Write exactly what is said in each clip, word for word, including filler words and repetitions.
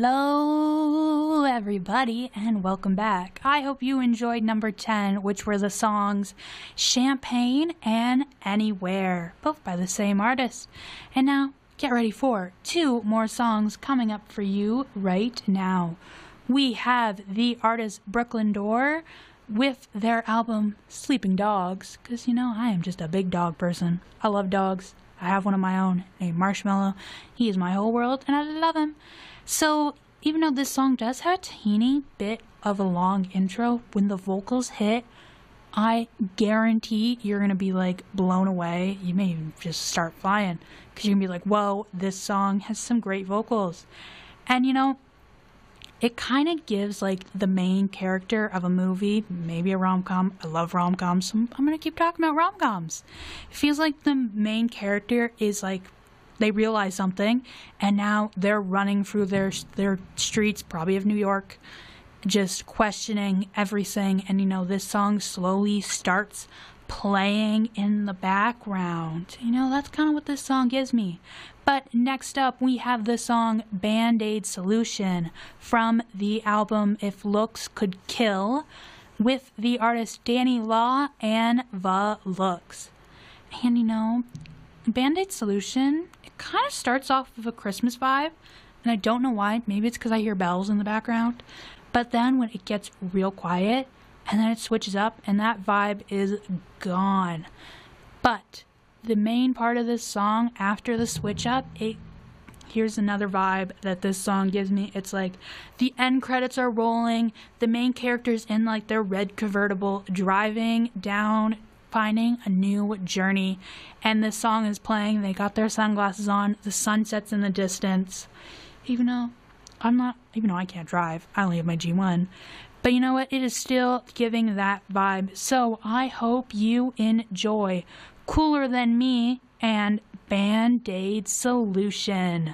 Hello everybody and welcome back. I hope you enjoyed number ten, which were the songs Champagne and Anywhere, both by the same artist. And now get ready for two more songs coming up for you right now. We have the artist Brooklyn Door with their album Sleeping Dogs, because you know I am just a big dog person. I love dogs. I have one of my own named Marshmallow. He is my whole world and I love him. So even though this song does have a teeny bit of a long intro, when the vocals hit, I guarantee you're going to be like blown away. You may even just start flying because you're going to be like, whoa, this song has some great vocals. And you know, it kind of gives like the main character of a movie, maybe a rom-com. I love rom-coms, so I'm going to keep talking about rom-coms. It feels like the main character is like, they realize something and now they're running through their their streets, probably of New York, just questioning everything. And you know, this song slowly starts playing in the background. You know, that's kind of what this song gives me. But next up we have the song Band-Aid Solution from the album If Looks Could Kill, with the artist Danny Law and The Looks. And you know, Band-Aid Solution, it kind of starts off with a Christmas vibe, and I don't know why. Maybe it's because I hear bells in the background. But then when it gets real quiet, and then it switches up, and that vibe is gone. But the main part of this song, after the switch up, it here's another vibe that this song gives me. It's like the end credits are rolling, the main character's in like their red convertible driving down, finding a new journey, and this song is playing. They got their sunglasses on, the sun sets in the distance. Even though I'm not, even though I can't drive, I only have my G one. But you know what? It is still giving that vibe. So I hope you enjoy Cooler Than Me and Band-Aid Solution.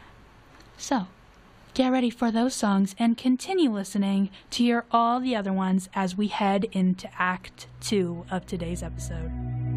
So get ready for those songs and continue listening to hear all the other ones as we head into Act two of today's episode.